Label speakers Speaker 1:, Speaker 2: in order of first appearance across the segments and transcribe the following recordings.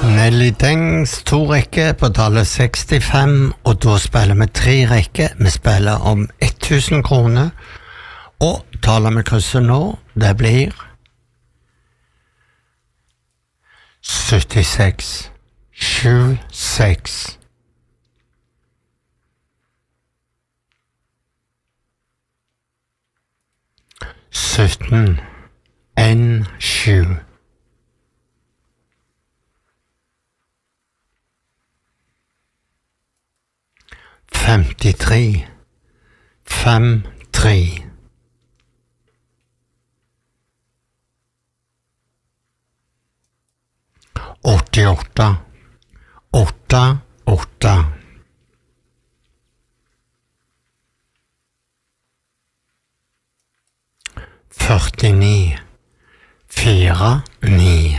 Speaker 1: Nelly Dengs 2 rekker på tallet 65, og da spiller vi 3 rekker. Vi spiller om 1000 kroner, og tallet vi krysser nå, det blir 76, 76. Sytten, en, 7. 53, 5, 3. 88, 8, 8. 49, 4, 9.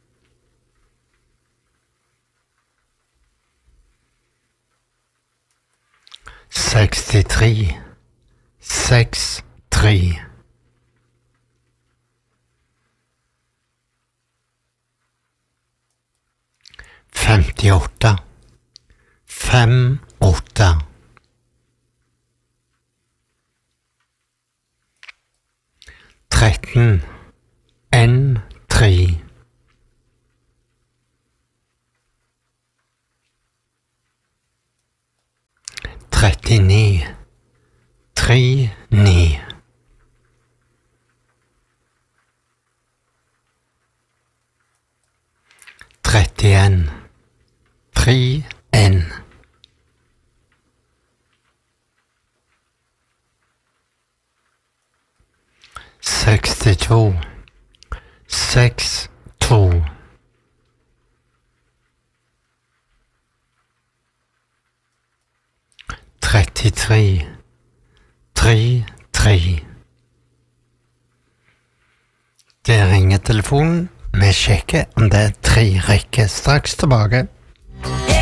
Speaker 1: 63, 6, 3. 58, 5, 8. 13, 1, 3. 39, 3, 9. 31, 3, 1. 62, 6, 2. 33, 3, 3. Det ringer telefonen. Vi sjekker om det er 3 rekker straks tilbake.